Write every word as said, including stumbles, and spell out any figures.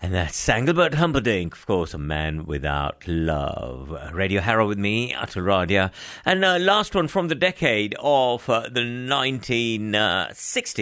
And that's Engelbert Humperdinck, of course, A Man Without Love. Radio Harrow with me, Atul Radia. And uh, last one from the decade of uh, the nineteen sixties.